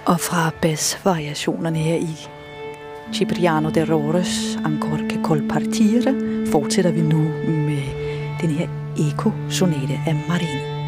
Og fra bassvariationerne her i Cipriano de Rores Ancora che col partire fortsætter vi nu med den her Eco-sonate af Marini.